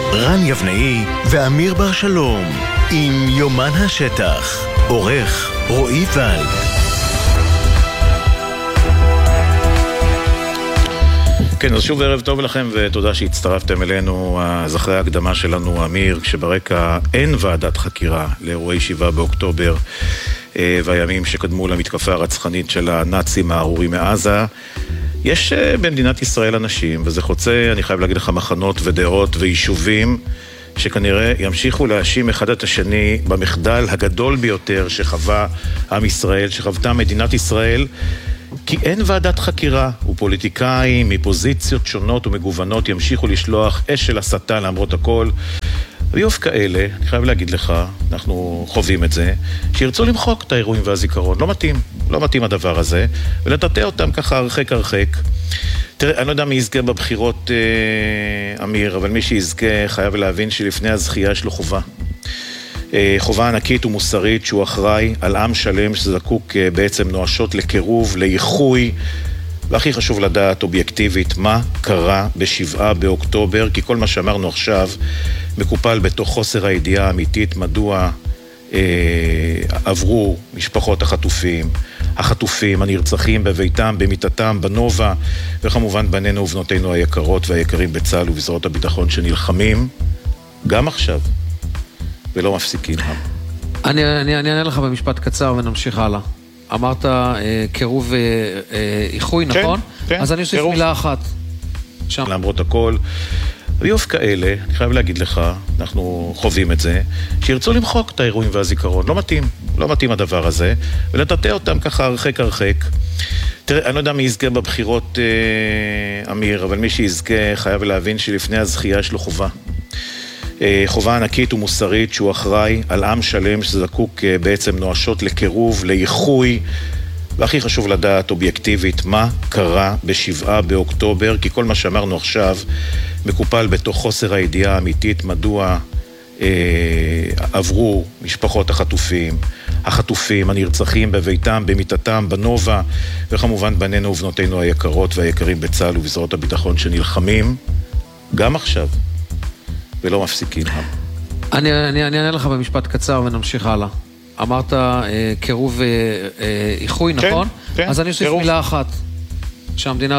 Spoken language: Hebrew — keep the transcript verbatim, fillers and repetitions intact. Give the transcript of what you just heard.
רן יבנאי ואמיר בר שלום עם יומן השטח, עורך רועי ולד. כן, אז שוב ערב טוב לכם ותודה שהצטרפתם אלינו. אז אחרי ההקדמה שלנו, אמיר, כשברקע אין ועדת חקירה לאירועי שבעה באוקטובר והימים שקדמו למתקפה הרצחנית של הנאצים הארורים מעזה, יש במדינת ישראל אנשים, וזה חוצה, אני חייב להגיד לך, מחנות ודעות ויישובים, שכנראה ימשיכו להאשים אחד את השני במחדל הגדול ביותר שחווה עם ישראל, שחוותה מדינת ישראל, כי אין ועדת חקירה, ופוליטיקאים מפוזיציות שונות ומגוונות ימשיכו לשלוח אש של הסתה למרות הכל. ויוף כאלה, אני חייב להגיד לך, אנחנו חווים את זה, שירצו למחוק את האירועים והזיכרון. לא מתאים, לא מתאים הדבר הזה, ולטאטא אותם ככה הרחק הרחק. תראה, אני לא יודע מי יזכה בבחירות, אה, אמיר, אבל מי שיזכה חייב להבין שלפני הזכייה יש לו חובה. אה, חובה ענקית ומוסרית שהוא אחראי על עם שלם שזקוק אה, בעצם נואשות לקירוב, לאיחוי, והכי חשוב לדעת אובייקטיבית מה קרה בשבעה באוקטובר, כי כל מה שאמרנו עכשיו מקופל בתוך חוסר הידיעה האמיתית מדוע אה, עברו משפחות החטופים, החטופים, הנרצחים בביתם, במיטתם, בנובה, וכמובן בנינו ובנותינו היקרות והיקרים בצה"ל ובזרועות הביטחון שנלחמים גם עכשיו ולא מפסיקים. אני, אני, אני אענה לך במשפט קצר ונמשיך הלאה. אמרת אה, קירוב אה, אה, איחוי, כן, נכון? כן, אז אני אוסיף מילה אחת. שם. למרות הכל, ויוף כאלה, אני חייב להגיד לך, אנחנו חווים את זה, שירצו למחוק את האירועים והזיכרון. לא מתאים, לא מתאים הדבר הזה, ולטאטא אותם ככה הרחק הרחק. תראה, אני לא יודע מי יזכה בבחירות, אה, אמיר, אבל מי שיזכה חייב להבין שלפני הזכייה יש לו חובה. חובה ענקית ומוסרית שהוא אחראי על עם שלם שזקוק בעצם נואשות לקירוב, לאיחוי, והכי חשוב לדעת אובייקטיבית מה קרה בשבעה באוקטובר, כי כל מה שאמרנו עכשיו מקופל בתוך חוסר הידיעה האמיתית מדוע אה, עברו משפחות החטופים, החטופים, הנרצחים בביתם, במיטתם, בנובה, וכמובן בנינו ובנותינו היקרות והיקרים בצה"ל ובזרועות הביטחון שנלחמים גם עכשיו ולא מפסיקים. אני, אני, אני אענה לך במשפט קצר ונמשיך הלאה. אמרת אה, קירוב אה, אה, איחוי, נכון? כן, כן, אז אני אוסיף מילה אחת. שהמדינה